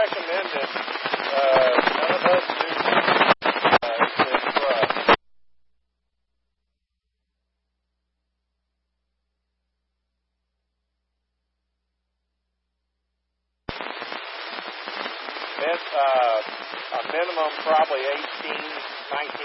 recommend that none of us do this. A minimum probably 18, 19